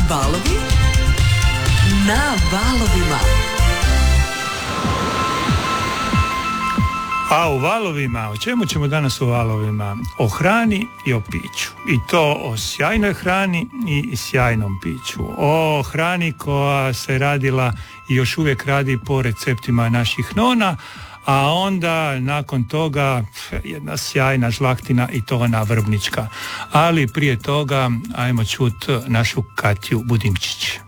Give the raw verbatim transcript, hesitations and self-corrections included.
Valovi na valovima. A u valovima, o čemu ćemo danas u valovima? O hrani i o piću. I to o sjajnoj hrani i sjajnom piću. O hrani koja se radila i još uvijek radi po receptima naših nona, a onda nakon toga jedna sjajna žlahtina i to ona vrbnička. Ali prije toga ajmo čut našu Katju Budimčić.